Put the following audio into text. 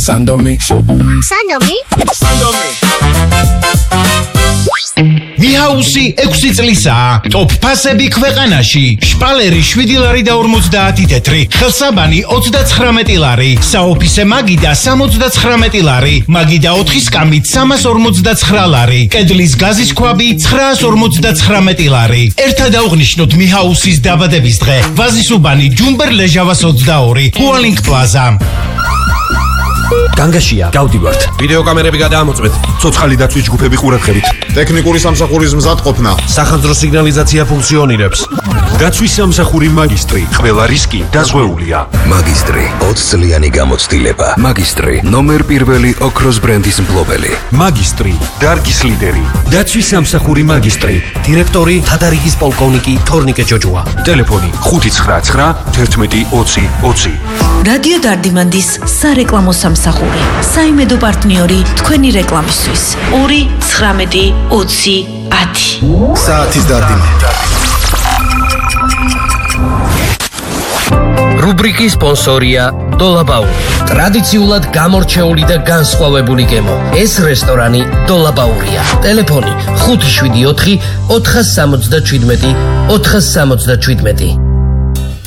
Sandomi. მიჰაუსი 6 წლისაა. ტოპ ფასები ქვეყანაში. შპალერი 7 ლარი და 50 თეთრი. ხელსაბანი 29 ლარი. საოფისე მაგიდა 79 ლარი. მაგიდა 4 სკამით 359 ლარი. კედლის გაზის ქვაბი 959 ლარი. ერთად აღვნიშნოთ მიჰაუსის დაბადების დღე. ვაზისუბანი ჯუმბერ ლეჟავას 22. ჰუალინგ პლაზა. განგაშია, გავდივართ. ვიდეო კამერები გადაამოწმეთ. ცოცხალი დაცვის ჯგუფები ყურადღებით. ტექნიკური სამსახურის მზადყოფნა. სახანძრო სიგნალიზაცია ფუნქციონირებს. დაცვის სამსახური მაგისტრი. ყველა რისკი დაზღვეულია. მაგისტრი 20 წლიანი გამოცდილება. მაგისტრი ნომერ 1 ოქროს ბრენდის მფლობელი. მაგისტრი დარგის ლიდერი. დაცვის სამსახური მაგისტრი. დირექტორი თადარიგის პოლკოვნიკი თორნიკე ჯოჯოა. ტელეფონი 599 11 20 20. რადიო დარდიმანდის სარეკლამო სამსახური. საიმედო პარტნიორი თქვენი რეკლამისთვის. 2 19 20 10. საათის დარდიმანი. რუბრიკის სპონსორია დოლაბაური. ტრადიციულად გამორჩეული და განსხვავებული გემო. ეს რესტორანი დოლაბაურია. ტელეფონი 574 477 477.